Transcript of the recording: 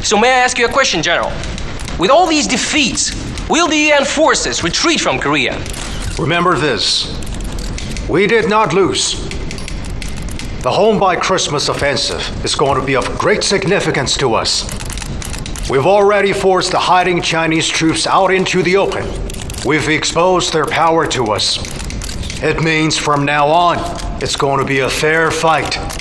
So may I ask you a question, General? With all these defeats, will the UN forces retreat from Korea? Remember this. We did not lose. The Home by Christmas offensive is going to be of great significance to us. We've already forced the hiding Chinese troops out into the open. We've exposed their power to us. It means from now on, it's going to be a fair fight.